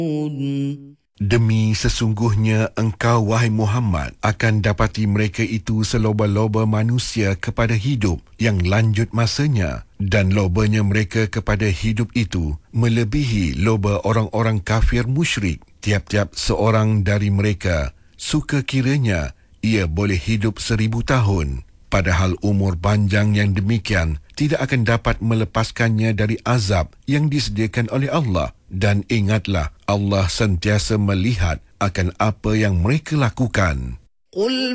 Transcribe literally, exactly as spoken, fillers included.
Demi sesungguhnya engkau, wahai Muhammad, akan dapati mereka itu seloba-loba manusia kepada hidup yang lanjut masanya, dan lobanya mereka kepada hidup itu melebihi loba orang-orang kafir musyrik. Tiap-tiap seorang dari mereka suka kiranya ia boleh hidup seribu tahun. Padahal umur panjang yang demikian tidak akan dapat melepaskannya dari azab yang disediakan oleh Allah. Dan ingatlah, Allah sentiasa melihat akan apa yang mereka lakukan.